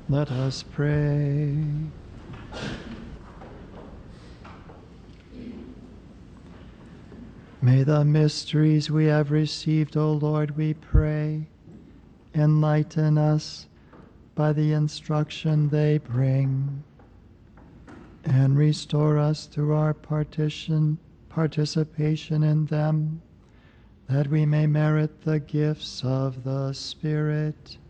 Let us pray. May the mysteries we have received, O Lord, we pray, enlighten us by the instruction they bring, and restore us through our participation in them, that we may merit the gifts of the Spirit.